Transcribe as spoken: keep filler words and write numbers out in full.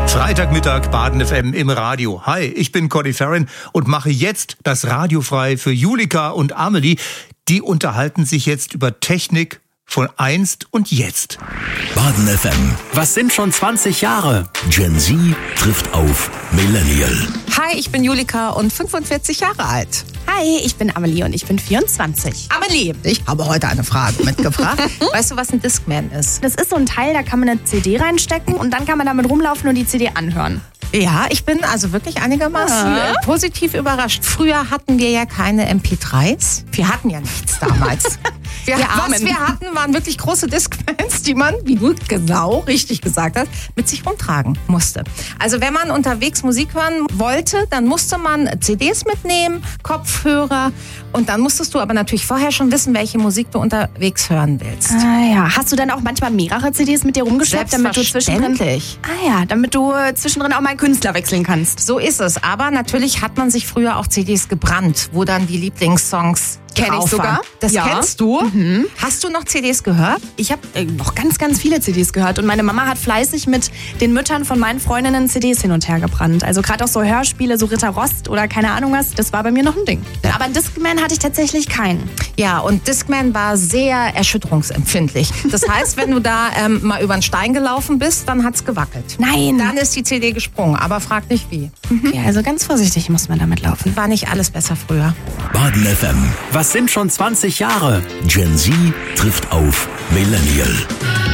Freitagmittag Baden F M im Radio. Hi, ich bin Conny Farren und mache jetzt das Radio frei für Julika und Amelie. Die unterhalten sich jetzt über Technik von einst und jetzt. Baden F M. Was sind schon zwanzig Jahre? Gen Z trifft auf Millennial. Hi, ich bin Julika und fünfundvierzig Jahre alt. Hi, ich bin Amelie und ich bin vierundzwanzig. Amelie, ich habe heute eine Frage mitgebracht. Weißt du, was ein Discman ist? Das ist so ein Teil, da kann man eine C D reinstecken und dann kann man damit rumlaufen und die C D anhören. Ja, ich bin also wirklich einigermaßen Ja. äh, positiv überrascht. Früher hatten wir ja keine M P dreis. Wir hatten ja nichts damals. Wir, Wir was Armen. wir hatten, waren wirklich große Discmans, die man, wie du genau richtig gesagt hast, mit sich rumtragen musste. Also wenn man unterwegs Musik hören wollte, dann musste man C Ds mitnehmen, Kopfhörer und dann musstest du aber natürlich vorher schon wissen, welche Musik du unterwegs hören willst. Ah ja, hast du dann auch manchmal mehrere C Ds mit dir rumgeschleppt, damit du zwischendrin... Selbstverständlich. Ah ja, damit du äh, zwischendrin auch mal einen Künstler wechseln kannst. So ist es. Aber natürlich hat man sich früher auch C Ds gebrannt, wo dann die Lieblingssongs Kenn ich drauf sogar. waren. Das Ja. kennst du? Hast du noch C Ds gehört? Ich habe äh, noch ganz, ganz viele C Ds gehört und meine Mama hat fleißig mit den Müttern von meinen Freundinnen C Ds hin und her gebrannt. Also gerade auch so Hörspiele, so Ritter Rost oder keine Ahnung was, das war bei mir noch ein Ding. Ja. Aber einen Discman hatte ich tatsächlich keinen. Ja, und Discman war sehr erschütterungsempfindlich. Das heißt, wenn du da ähm, mal über einen Stein gelaufen bist, dann hat's gewackelt. Nein. Dann ist die C D gesprungen, aber frag nicht wie. Okay, also ganz vorsichtig muss man damit laufen. War nicht alles besser früher. Baden F M. Was sind schon zwanzig Jahre? Gen Z trifft auf Millennial.